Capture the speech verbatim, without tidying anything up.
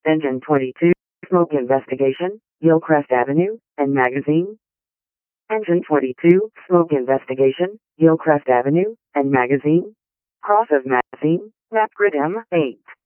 Engine twenty-two, Smoke Investigation, Gilcrest Avenue, and Magazine. Engine twenty-two, Smoke Investigation, Gilcrest Avenue, and Magazine. Cross of Magazine, Map Grid M eight.